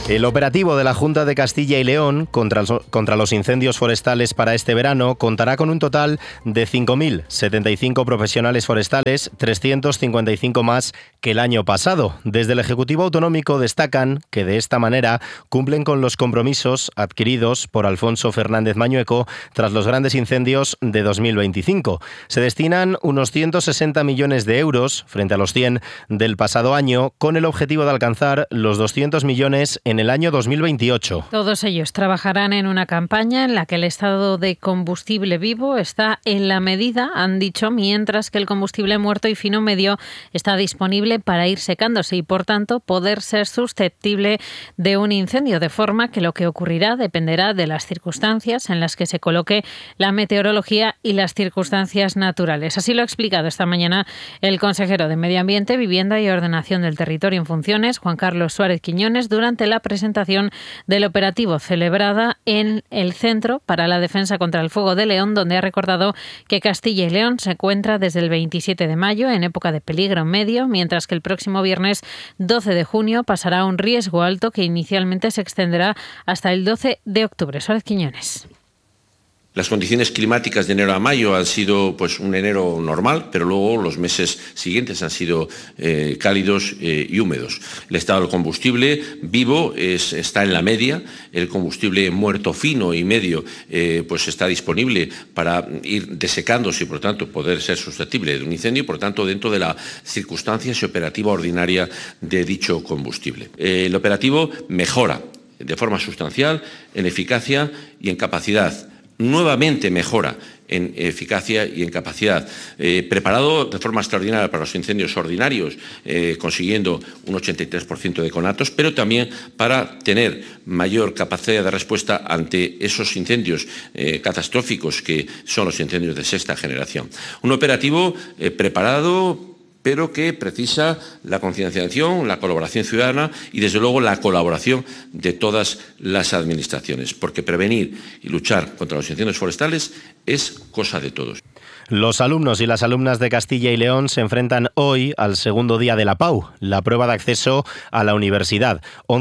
El operativo de la Junta de Castilla y León contra los incendios forestales para este verano contará con un total de 5.075 profesionales forestales, 355 más que el año pasado. Desde el Ejecutivo Autonómico destacan que de esta manera cumplen con los compromisos adquiridos por Alfonso Fernández Mañueco tras los grandes incendios de 2025. Se destinan unos 160 millones de euros frente a los 100 del pasado año, con el objetivo de alcanzar los 200 millones en el año 2028. Todos ellos trabajarán en una campaña en la que el estado de combustible vivo está en la medida, han dicho, mientras que el combustible muerto y fino medio está disponible para ir secándose y, por tanto, poder ser susceptible de un incendio, de forma que lo que ocurrirá dependerá de las circunstancias en las que se coloque la meteorología y las circunstancias naturales. Así lo ha explicado esta mañana el consejero de Medio Ambiente, Vivienda y Ordenación del Territorio en funciones, Juan Carlos Suárez Quiñones, durante la presentación del operativo celebrada en el Centro para la Defensa contra el Fuego de León, donde ha recordado que Castilla y León se encuentra desde el 27 de mayo en época de peligro medio, mientras que el próximo viernes 12 de junio pasará a un riesgo alto que inicialmente se extenderá hasta el 12 de octubre. Suárez Quiñones. Las condiciones climáticas de enero a mayo han sido un enero normal, pero luego los meses siguientes han sido cálidos y húmedos. El estado del combustible vivo está en la media, el combustible muerto fino y medio está disponible para ir desecándose y por tanto poder ser susceptible de un incendio y por tanto dentro de las circunstancias y operativa ordinaria de dicho combustible. El operativo mejora de forma sustancial en eficacia y en capacidad. Nuevamente mejora en eficacia y en capacidad, preparado de forma extraordinaria para los incendios ordinarios, consiguiendo un 83% de conatos, pero también para tener mayor capacidad de respuesta ante esos incendios catastróficos que son los incendios de sexta generación. Un operativo preparado, pero que precisa la concienciación, la colaboración ciudadana y, desde luego, la colaboración de todas las administraciones, porque prevenir y luchar contra los incendios forestales es cosa de todos. Los alumnos y las alumnas de Castilla y León se enfrentan hoy al segundo día de la PAU, la prueba de acceso a la universidad.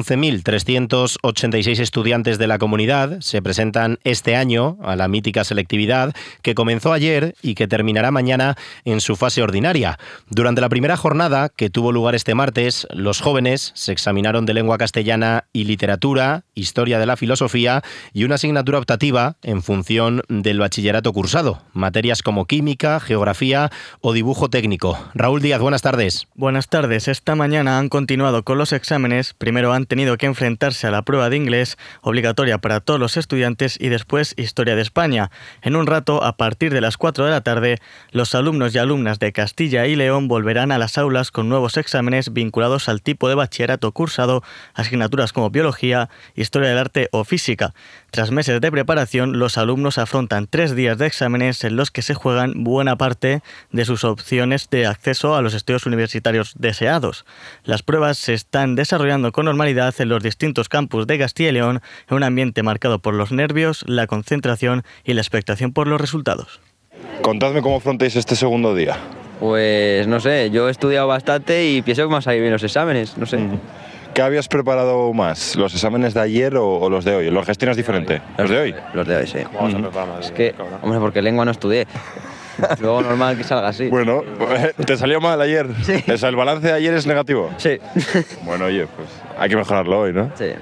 11.386 estudiantes de la comunidad se presentan este año a la mítica selectividad que comenzó ayer y que terminará mañana en su fase ordinaria. Durante la primera jornada, que tuvo lugar este martes, los jóvenes se examinaron de lengua castellana y literatura, historia de la filosofía y una asignatura optativa en función del bachillerato cursado, materias como química, geografía o dibujo técnico. Raúl Díaz, buenas tardes. Buenas tardes. Esta mañana han continuado con los exámenes. Primero han tenido que enfrentarse a la prueba de inglés, obligatoria para todos los estudiantes, y después historia de España. En un rato, a partir de las 4 de la tarde, los alumnos y alumnas de Castilla y León volverán a las aulas con nuevos exámenes vinculados al tipo de bachillerato cursado, asignaturas como biología, historia del arte o física. Tras meses de preparación, los alumnos afrontan 3 días de exámenes en los que se juegan buena parte de sus opciones de acceso a los estudios universitarios deseados. Las pruebas se están desarrollando con normalidad en los distintos campus de Castilla y León, en un ambiente marcado por los nervios, la concentración y la expectación por los resultados. Contadme cómo afrontáis este segundo día. Pues no sé, yo he estudiado bastante y pienso que me han salido bien los exámenes, no sé. ¿Qué habías preparado más? ¿Los exámenes de ayer o los de hoy? ¿Los gestionas diferente? ¿Los de hoy? Los de hoy, sí. Es que, hombre, porque lengua no estudié. Luego normal que salga así. Bueno, ¿te salió mal ayer? Sí. O sea, ¿el balance de ayer es negativo? Sí. Bueno, oye, pues hay que mejorarlo hoy, ¿no? Sí.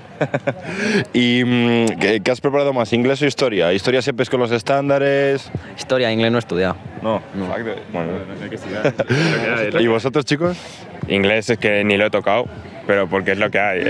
¿Y qué has preparado más? ¿Inglés o historia? ¿Historia siempre es con los estándares? Historia, inglés no he estudiado. No. Bueno. ¿Y vosotros, chicos? Inglés es que ni lo he tocado, pero porque es lo que hay.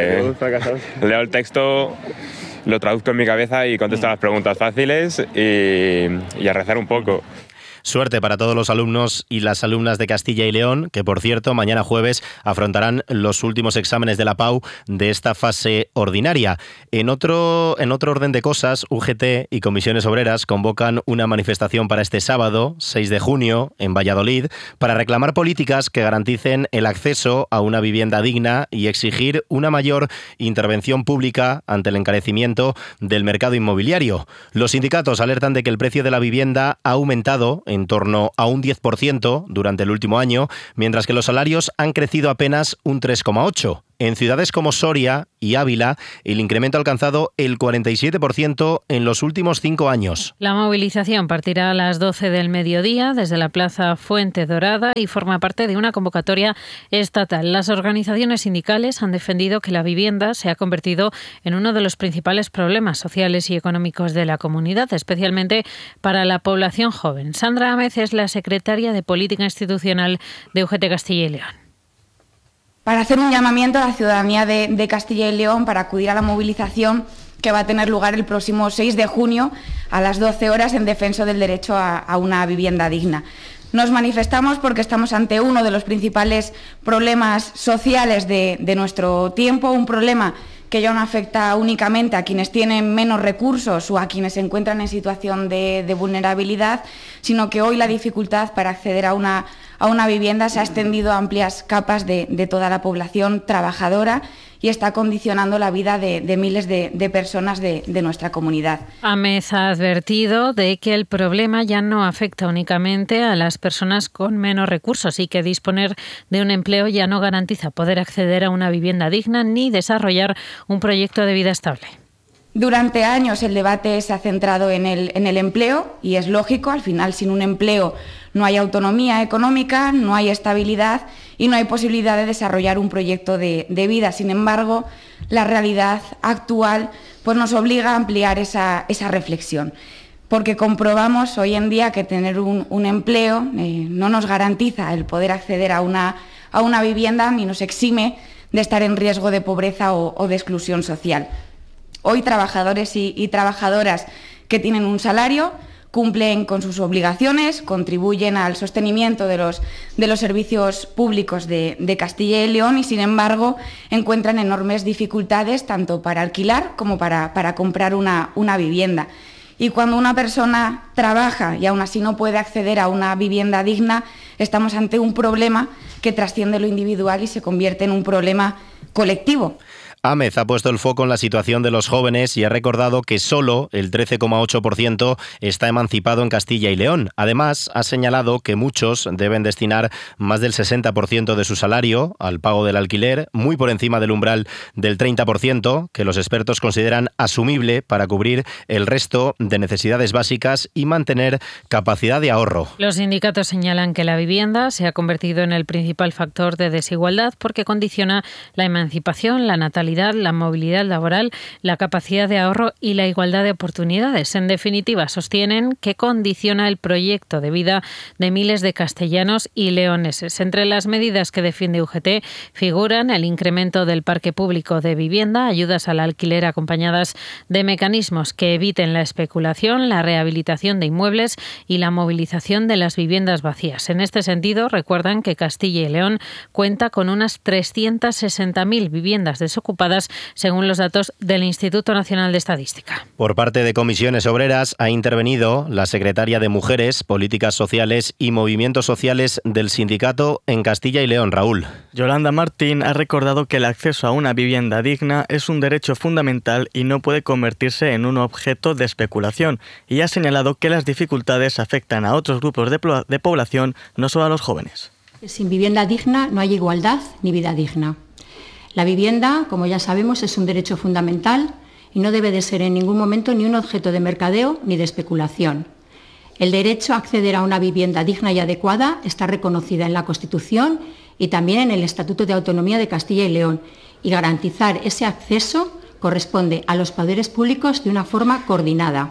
Leo el texto, lo traduzco en mi cabeza y contesto las preguntas fáciles y a rezar un poco. Suerte para todos los alumnos y las alumnas de Castilla y León, que por cierto mañana jueves afrontarán los últimos exámenes de la PAU de esta fase ordinaria. En otro orden de cosas, UGT y Comisiones Obreras convocan una manifestación para este sábado, 6 de junio, en Valladolid, para reclamar políticas que garanticen el acceso a una vivienda digna y exigir una mayor intervención pública ante el encarecimiento del mercado inmobiliario. Los sindicatos alertan de que el precio de la vivienda ha aumentado en torno a un 10% durante el último año, mientras que los salarios han crecido apenas un 3,8%. En ciudades como Soria y Ávila, el incremento ha alcanzado el 47% en los últimos 5 años. La movilización partirá a las 12 del mediodía desde la Plaza Fuente Dorada y forma parte de una convocatoria estatal. Las organizaciones sindicales han defendido que la vivienda se ha convertido en uno de los principales problemas sociales y económicos de la comunidad, especialmente para la población joven. Sandra Amez es la secretaria de Política Institucional de UGT Castilla y León. Para hacer un llamamiento a la ciudadanía de Castilla y León para acudir a la movilización que va a tener lugar el próximo 6 de junio a las 12 horas en defensa del derecho a una vivienda digna. Nos manifestamos porque estamos ante uno de los principales problemas sociales de nuestro tiempo, un problema que ya no afecta únicamente a quienes tienen menos recursos o a quienes se encuentran en situación de vulnerabilidad, sino que hoy la dificultad para acceder a una vivienda se ha extendido a amplias capas de toda la población trabajadora y está condicionando la vida de miles de personas de nuestra comunidad. Amez ha advertido de que el problema ya no afecta únicamente a las personas con menos recursos y que disponer de un empleo ya no garantiza poder acceder a una vivienda digna ni desarrollar un proyecto de vida estable. Durante años el debate se ha centrado en el empleo y es lógico, al final sin un empleo no hay autonomía económica, no hay estabilidad y no hay posibilidad de desarrollar un proyecto de vida. Sin embargo, la realidad actual pues nos obliga a ampliar esa reflexión, porque comprobamos hoy en día que tener un empleo no nos garantiza el poder acceder a una vivienda ni nos exime de estar en riesgo de pobreza o de exclusión social. Hoy trabajadores y trabajadoras que tienen un salario cumplen con sus obligaciones, contribuyen al sostenimiento de los servicios públicos de Castilla y León y, sin embargo, encuentran enormes dificultades tanto para alquilar como para comprar una vivienda. Y cuando una persona trabaja y aún así no puede acceder a una vivienda digna, estamos ante un problema que trasciende lo individual y se convierte en un problema colectivo. Amez ha puesto el foco en la situación de los jóvenes y ha recordado que solo el 13,8% está emancipado en Castilla y León. Además, ha señalado que muchos deben destinar más del 60% de su salario al pago del alquiler, muy por encima del umbral del 30%, que los expertos consideran asumible para cubrir el resto de necesidades básicas y mantener capacidad de ahorro. Los sindicatos señalan que la vivienda se ha convertido en el principal factor de desigualdad porque condiciona la emancipación, la natalidad, la movilidad laboral, la capacidad de ahorro y la igualdad de oportunidades. En definitiva, sostienen que condiciona el proyecto de vida de miles de castellanos y leoneses. Entre las medidas que defiende UGT figuran el incremento del parque público de vivienda, ayudas al alquiler acompañadas de mecanismos que eviten la especulación, la rehabilitación de inmuebles y la movilización de las viviendas vacías. En este sentido, recuerdan que Castilla y León cuenta con unas 360.000 viviendas desocupadas según los datos del Instituto Nacional de Estadística. Por parte de Comisiones Obreras ha intervenido la secretaria de Mujeres, Políticas Sociales y Movimientos Sociales del sindicato en Castilla y León, Raúl. Yolanda Martín ha recordado que el acceso a una vivienda digna es un derecho fundamental y no puede convertirse en un objeto de especulación, y ha señalado que las dificultades afectan a otros grupos de población, no solo a los jóvenes. Sin vivienda digna no hay igualdad ni vida digna. La vivienda, como ya sabemos, es un derecho fundamental y no debe de ser en ningún momento ni un objeto de mercadeo ni de especulación. El derecho a acceder a una vivienda digna y adecuada está reconocida en la Constitución y también en el Estatuto de Autonomía de Castilla y León, y garantizar ese acceso corresponde a los poderes públicos de una forma coordinada.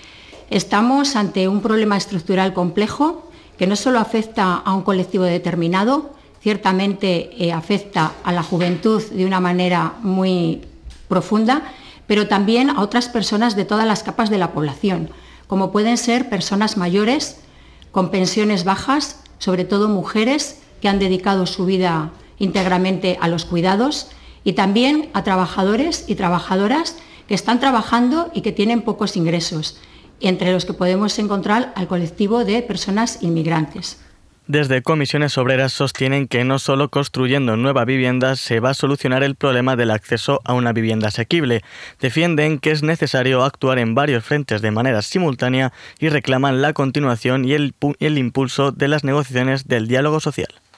Estamos ante un problema estructural complejo que no solo afecta a un colectivo determinado, ciertamente afecta a la juventud de una manera muy profunda, pero también a otras personas de todas las capas de la población, como pueden ser personas mayores con pensiones bajas, sobre todo mujeres que han dedicado su vida íntegramente a los cuidados, y también a trabajadores y trabajadoras que están trabajando y que tienen pocos ingresos, entre los que podemos encontrar al colectivo de personas inmigrantes. Desde Comisiones Obreras sostienen que no solo construyendo nueva vivienda se va a solucionar el problema del acceso a una vivienda asequible. Defienden que es necesario actuar en varios frentes de manera simultánea y reclaman la continuación y el impulso de las negociaciones del diálogo social.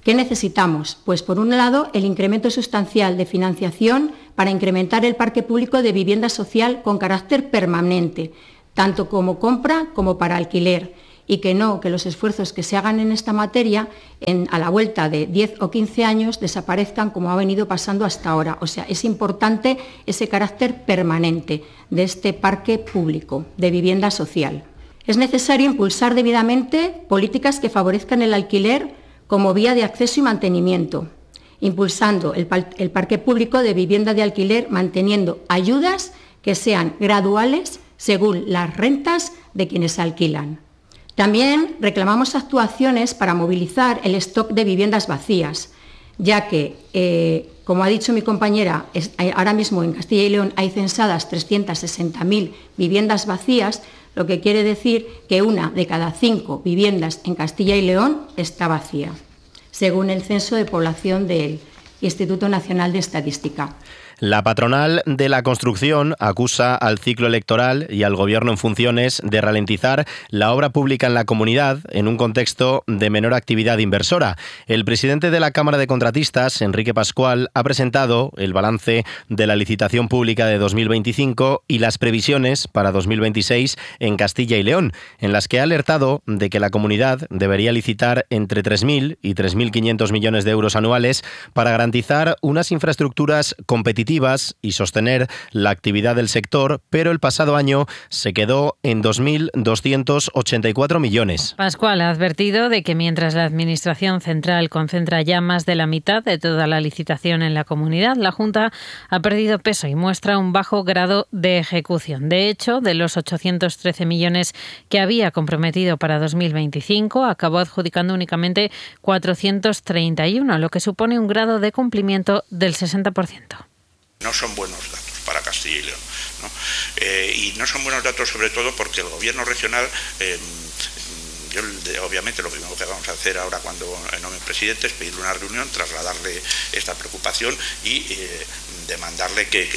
¿Qué necesitamos? Pues por un lado, el incremento sustancial de financiación para incrementar el parque público de vivienda social con carácter permanente, tanto como compra como para alquiler, y que los esfuerzos que se hagan en esta materia a la vuelta de 10 o 15 años desaparezcan como ha venido pasando hasta ahora. O sea, es importante ese carácter permanente de este parque público de vivienda social. Es necesario impulsar debidamente políticas que favorezcan el alquiler como vía de acceso y mantenimiento, impulsando el parque público de vivienda de alquiler, manteniendo ayudas que sean graduales según las rentas de quienes alquilan. También reclamamos actuaciones para movilizar el stock de viviendas vacías, ya que, como ha dicho mi compañera, ahora mismo en Castilla y León hay censadas 360.000 viviendas vacías, lo que quiere decir que 1 de cada 5 viviendas en Castilla y León está vacía, según el Censo de Población del Instituto Nacional de Estadística. La patronal de la construcción acusa al ciclo electoral y al gobierno en funciones de ralentizar la obra pública en la comunidad en un contexto de menor actividad inversora. El presidente de la Cámara de Contratistas, Enrique Pascual, ha presentado el balance de la licitación pública de 2025 y las previsiones para 2026 en Castilla y León, en las que ha alertado de que la comunidad debería licitar entre 3.000 y 3.500 millones de euros anuales para garantizar unas infraestructuras competitivas y sostener la actividad del sector, pero el pasado año se quedó en 2.284 millones. Pascual ha advertido de que mientras la Administración Central concentra ya más de la mitad de toda la licitación en la comunidad, la Junta ha perdido peso y muestra un bajo grado de ejecución. De hecho, de los 813 millones que había comprometido para 2025, acabó adjudicando únicamente 431, lo que supone un grado de cumplimiento del 60%. No son buenos datos para Castilla y León, ¿no? Y no son buenos datos sobre todo porque el gobierno regional, obviamente lo primero que vamos a hacer ahora cuando nombre presidente es pedirle una reunión, trasladarle esta preocupación y demandarle que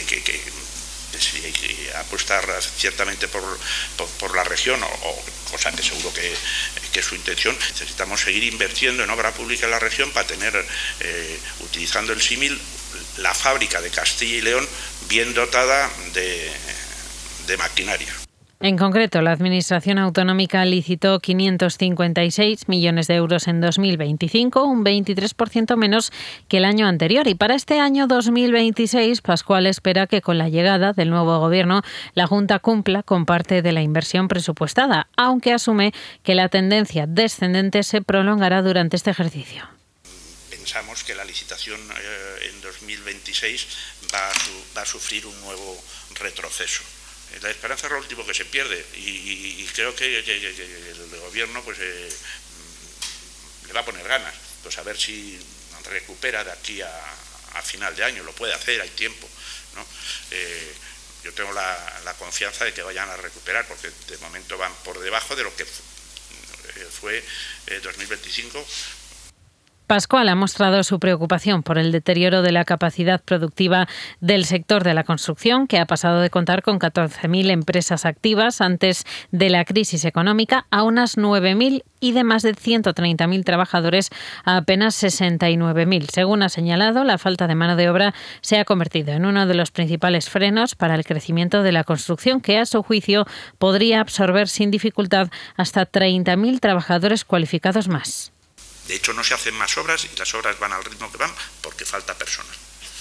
apostar ciertamente por la región, o cosa que seguro que es su intención. Necesitamos seguir invirtiendo en obra pública en la región para tener, utilizando el símil, la fábrica de Castilla y León bien dotada de maquinaria. En concreto, la Administración Autonómica licitó 556 millones de euros en 2025, un 23% menos que el año anterior. Y para este año 2026, Pascual espera que con la llegada del nuevo Gobierno, la Junta cumpla con parte de la inversión presupuestada, aunque asume que la tendencia descendente se prolongará durante este ejercicio. Pensamos que la licitación en 2026 va a sufrir un nuevo retroceso. La esperanza es lo último que se pierde y creo que el gobierno pues le va a poner ganas, pues a ver si recupera de aquí a final de año. Lo puede hacer, hay tiempo, ¿no? Yo tengo la confianza de que vayan a recuperar, porque de momento van por debajo de lo que fue 2025. Pascual ha mostrado su preocupación por el deterioro de la capacidad productiva del sector de la construcción, que ha pasado de contar con 14.000 empresas activas antes de la crisis económica a unas 9.000 y de más de 130.000 trabajadores a apenas 69.000. Según ha señalado, la falta de mano de obra se ha convertido en uno de los principales frenos para el crecimiento de la construcción, que a su juicio podría absorber sin dificultad hasta 30.000 trabajadores cualificados más. De hecho, no se hacen más obras y las obras van al ritmo que van porque falta personal.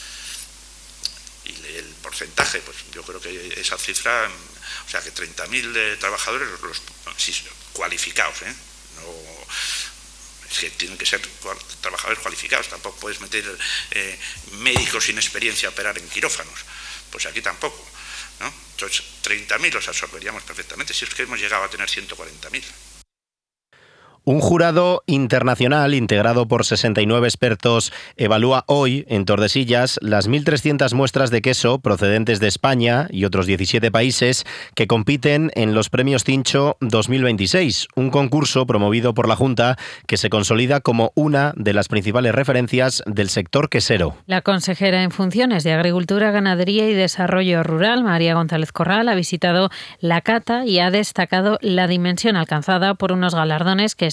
Y el porcentaje, pues yo creo que esa cifra, o sea que 30.000 trabajadores cualificados, no, es que tienen que ser trabajadores cualificados, tampoco puedes meter médicos sin experiencia a operar en quirófanos, pues aquí tampoco, ¿no? Entonces 30.000 los absorberíamos perfectamente, si es que hemos llegado a tener 140.000. Un jurado internacional integrado por 69 expertos evalúa hoy en Tordesillas las 1.300 muestras de queso procedentes de España y otros 17 países que compiten en los Premios Tincho 2026, un concurso promovido por la Junta que se consolida como una de las principales referencias del sector quesero. La consejera en funciones de Agricultura, Ganadería y Desarrollo Rural, María González Corral, ha visitado la cata y ha destacado la dimensión alcanzada por unos galardones que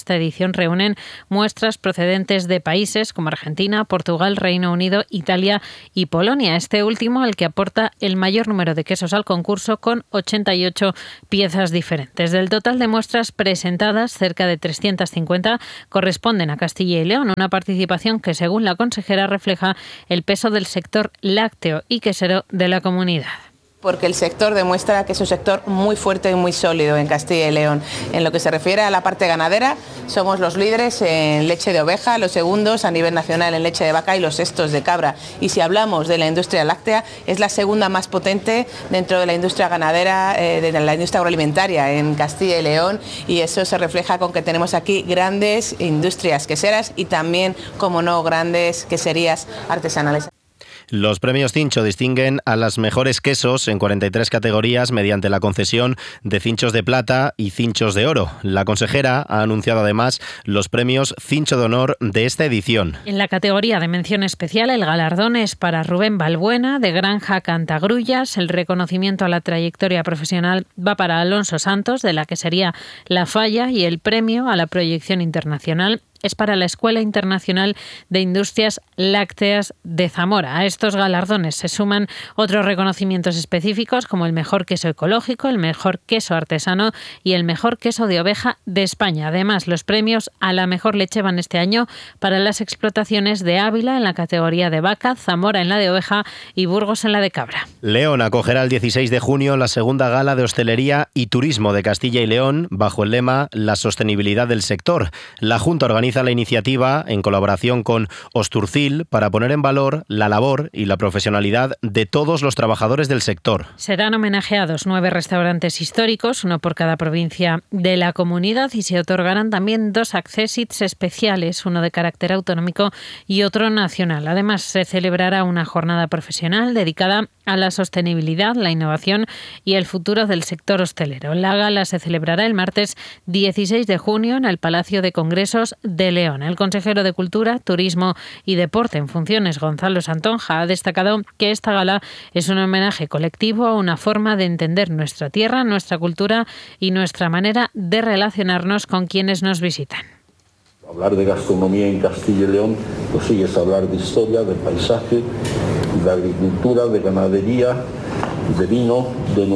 esta edición reúnen muestras procedentes de países como Argentina, Portugal, Reino Unido, Italia y Polonia. Este último el que aporta el mayor número de quesos al concurso, con 88 piezas diferentes. Del total de muestras presentadas, cerca de 350 corresponden a Castilla y León, una participación que, según la consejera, refleja el peso del sector lácteo y quesero de la comunidad. Porque el sector demuestra que es un sector muy fuerte y muy sólido en Castilla y León. En lo que se refiere a la parte ganadera, somos los líderes en leche de oveja, los segundos a nivel nacional en leche de vaca y los sextos de cabra. Y si hablamos de la industria láctea, es la segunda más potente dentro de la industria ganadera, de la industria agroalimentaria en Castilla y León, y eso se refleja con que tenemos aquí grandes industrias queseras y también, como no, grandes queserías artesanales. Los premios Cincho distinguen a las mejores quesos en 43 categorías mediante la concesión de cinchos de plata y cinchos de oro. La consejera ha anunciado además los premios Cincho de Honor de esta edición. En la categoría de mención especial, el galardón es para Rubén Balbuena, de Granja Cantagrullas. El reconocimiento a la trayectoria profesional va para Alonso Santos, de la quesería La Falla, y el premio a la proyección internacional es para la Escuela Internacional de Industrias Lácteas de Zamora. A estos galardones se suman otros reconocimientos específicos como el mejor queso ecológico, el mejor queso artesano y el mejor queso de oveja de España. Además, los premios a la mejor leche van este año para las explotaciones de Ávila en la categoría de vaca, Zamora en la de oveja y Burgos en la de cabra. León acogerá el 16 de junio la segunda gala de hostelería y turismo de Castilla y León bajo el lema La sostenibilidad del sector. La Junta organiza la iniciativa en colaboración con Osturcil para poner en valor la labor y la profesionalidad de todos los trabajadores del sector. Serán homenajeados 9 restaurantes históricos, uno por cada provincia de la comunidad, y se otorgarán también 2 accessits especiales, uno de carácter autonómico y otro nacional. Además, se celebrará una jornada profesional dedicada a la sostenibilidad, la innovación y el futuro del sector hostelero. La gala se celebrará el martes 16 de junio en el Palacio de Congresos de León. El consejero de Cultura, Turismo y Deporte en funciones, Gonzalo Santonja, ha destacado que esta gala es un homenaje colectivo a una forma de entender nuestra tierra, nuestra cultura y nuestra manera de relacionarnos con quienes nos visitan. Hablar de gastronomía en Castilla y León, pues sí, es hablar de historia, de paisaje, de agricultura, de ganadería, de vino, de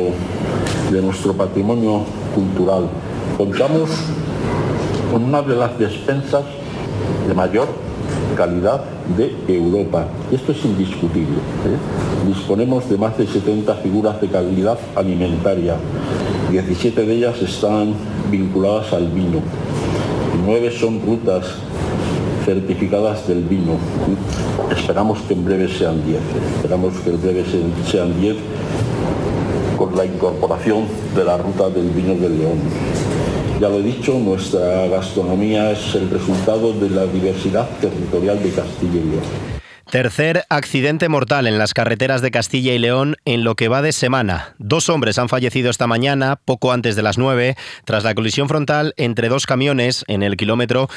nuestro patrimonio cultural. Contamos con una de las despensas de mayor calidad de Europa. Esto es indiscutible. Disponemos de más de 70 figuras de calidad alimentaria. 17 de ellas están vinculadas al vino. 9 son rutas certificadas del vino. Esperamos que en breve sean 10. Esperamos que en breve sean 10 con la incorporación de la ruta del vino de León. Ya lo he dicho, nuestra gastronomía es el resultado de la diversidad territorial de Castilla y León. Tercer accidente mortal en las carreteras de Castilla y León en lo que va de semana. 2 hombres han fallecido esta mañana, poco antes de las 9, tras la colisión frontal entre 2 camiones en el kilómetro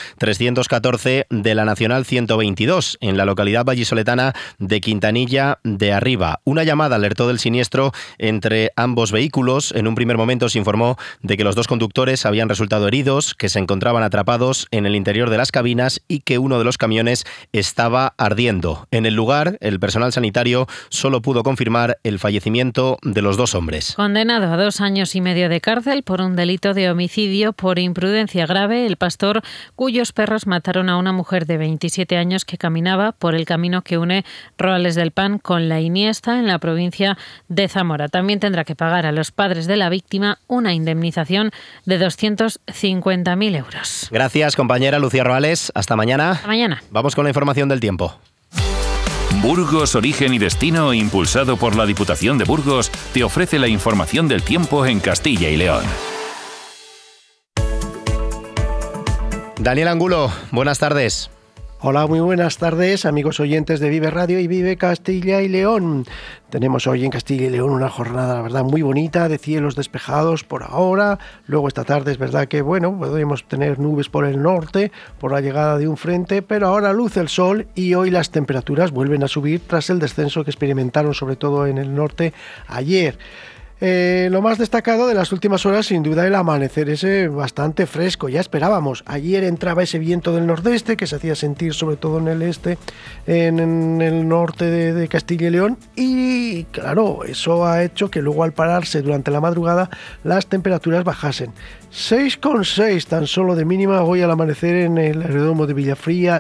314 de la Nacional 122, en la localidad vallisoletana de Quintanilla de Arriba. Una llamada alertó del siniestro entre ambos vehículos. En un primer momento se informó de que los 2 conductores habían resultado heridos, que se encontraban atrapados en el interior de las cabinas y que uno de los camiones estaba ardiendo. En el lugar, el personal sanitario solo pudo confirmar el fallecimiento de los 2 hombres. Condenado a 2 años y medio de cárcel por un delito de homicidio por imprudencia grave, el pastor cuyos perros mataron a una mujer de 27 años que caminaba por el camino que une Roales del Pan con La Iniesta en la provincia de Zamora. También tendrá que pagar a los padres de la víctima una indemnización de 250.000 euros. Gracias, compañera Lucía Roales. Hasta mañana. Hasta mañana. Vamos con la información del tiempo. Burgos, Origen y Destino, impulsado por la Diputación de Burgos, te ofrece la información del tiempo en Castilla y León. Daniel Angulo, buenas tardes. Hola, muy buenas tardes, amigos oyentes de Vive Radio y Vive Castilla y León. Tenemos hoy en Castilla y León una jornada, la verdad, muy bonita, de cielos despejados por ahora. Luego esta tarde es verdad que, bueno, podemos tener nubes por el norte, por la llegada de un frente, pero ahora luce el sol y hoy las temperaturas vuelven a subir tras el descenso que experimentaron sobre todo en el norte ayer. Lo más destacado de las últimas horas, sin duda, el amanecer ese bastante fresco. Ya esperábamos. Ayer entraba ese viento del nordeste que se hacía sentir sobre todo en el este, en el norte de Castilla y León. Y claro, eso ha hecho que luego al pararse durante la madrugada las temperaturas bajasen. 6,6 tan solo de mínima hoy al amanecer en el aeródromo de Villafría,